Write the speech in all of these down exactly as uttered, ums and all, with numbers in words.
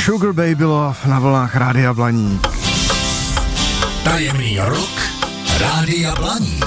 Sugar Baby Love na vlnách Rádia Blaník. Tajemný rok Rádia Blaník.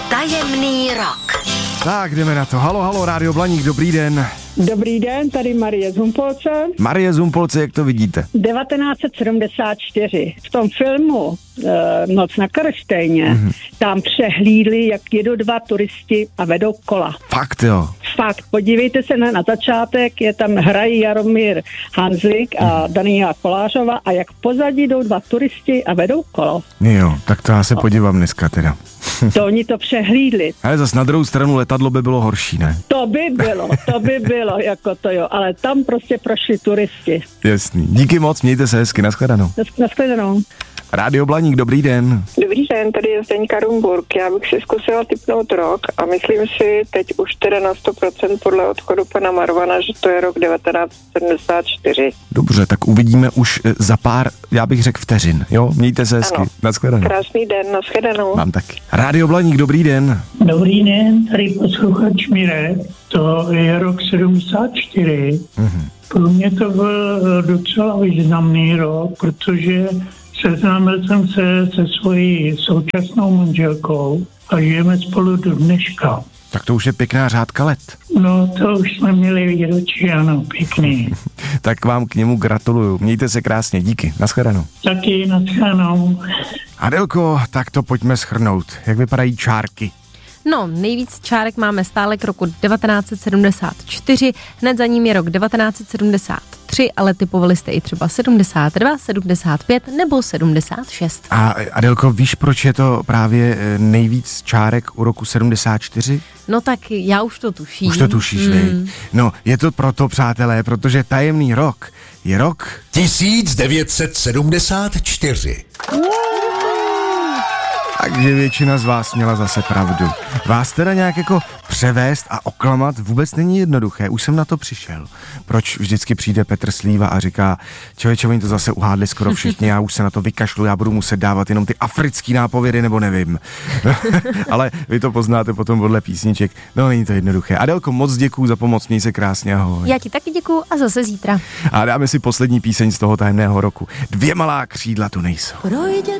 Tajemný rok. Tak, jdeme na to. Halo, halo, Rádio Blaník, dobrý den. Dobrý den, tady Marie z Humpolce. Marie z Humpolce, jak to vidíte? devatenáct set sedmdesát čtyři. V tom filmu e, Noc na Karlštejně, mm-hmm. tam přehlídli, jak jedou dva turisti a vedou kola. Fakt jo. Fakt, podívejte se na, na začátek, je tam hrají Jaromír Hanzlík a mm. Daniela Kolářová a jak pozadí jdou dva turisti a vedou kolo. Jo, tak to já se podívám dneska teda. To oni to přehlídli. Ale zas na druhou stranu letadlo by bylo horší, ne? To by bylo, to by bylo, jako to jo, ale tam prostě prošli turisti. Jasný. Díky moc, mějte se hezky, nashledanou. Nashledanou. Rádio Blaník, dobrý den. Dobrý den, tady je Zdeňka Rumburk. Já bych si zkusila tipnout rok a myslím si teď už teda na sto procent podle odchodu pana Marvana, že to je rok devatenáct set sedmdesát čtyři. Dobře, tak uvidíme už za pár, já bych řekl vteřin, jo? Mějte se hezky, nashledanou. Krásný den, nashledanou. Mám taky. Rádio Blaník, dobrý den. Dobrý den, tady posluchač Mirek, to je rok sedmdesát čtyři. Mm-hmm. Pro mě to byl docela významný rok, protože seznámil jsem se se svojí současnou manželkou a žijeme spolu do dneška. Tak to už je pěkná řádka let. No, to už jsme měli výročí, ano, pěkný. Tak vám k němu gratuluju. Mějte se krásně, díky. Nashledanou. Taky nashledanou. Adelko, tak to pojďme shrnout. Jak vypadají čárky? No, nejvíc čárek máme stále k roku devatenáct set sedmdesát čtyři, hned za ním je rok devatenáct set sedmdesát tři, ale typovali jste i třeba sedmdesát dva, sedmdesát pět nebo sedmdesát šest. A Adelko, víš, proč je to právě nejvíc čárek u roku sedmdesát čtyři? No tak já už to tuším. Už to tušíš, hmm. vej. No, je to proto, přátelé, protože tajemný rok je rok tisíc devět set sedmdesát čtyři. Takže většina z vás měla zase pravdu. Vás teda nějak jako převést a oklamat vůbec není jednoduché. Už jsem na to přišel. Proč vždycky přijde Petr Slíva a říká, člověče, oni to zase uhádli skoro všichni, já už se na to vykašlu, já budu muset dávat jenom ty africký nápovědy, nebo nevím. Ale vy to poznáte potom podle písniček. No, není to jednoduché. Adelko, moc děkuju za pomoc, měj se krásně, ahoj. Já ti taky děkuju a zase zítra. A dáme si poslední píseň z toho tajemného roku. Dvě malá křídla tu nejsou.